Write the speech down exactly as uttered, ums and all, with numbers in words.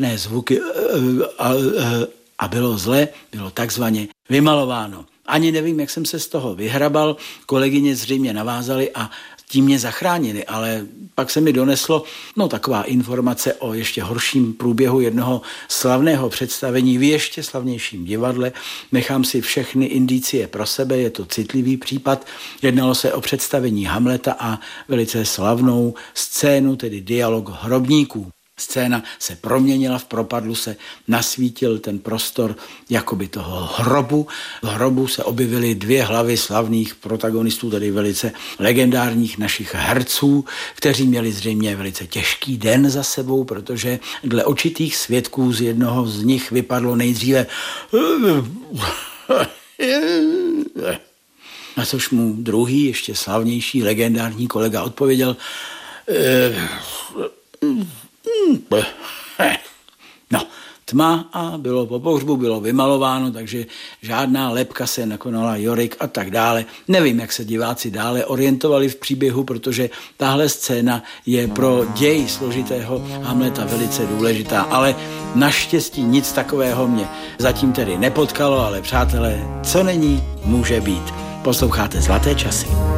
strašné zvuky a bylo zle, bylo takzvaně vymalováno. Ani nevím, jak jsem se z toho vyhrabal, kolegyně zřejmě navázaly a tím mě zachránili, ale pak se mi doneslo no taková informace o ještě horším průběhu jednoho slavného představení v ještě slavnějším divadle. Nechám si všechny indicie pro sebe, je to citlivý případ. Jednalo se o představení Hamleta a velice slavnou scénu, tedy dialog hrobníků. Scéna se proměnila, v propadlu se nasvítil ten prostor jakoby toho hrobu. V hrobu se objevily dvě hlavy slavných protagonistů, tedy velice legendárních našich herců, kteří měli zřejmě velice těžký den za sebou, protože dle očitých svědků z jednoho z nich vypadlo nejdříve na což mu druhý, ještě slavnější, legendární kolega odpověděl no, tma a bylo po pohřbu, bylo vymalováno, takže žádná lebka se nekonala, Jorik a tak dále. Nevím, jak se diváci dále orientovali v příběhu, protože tahle scéna je pro děj složitého Hamleta velice důležitá, ale naštěstí nic takového mě zatím tedy nepotkalo, ale přátelé, co není, může být. Posloucháte Zlaté časy.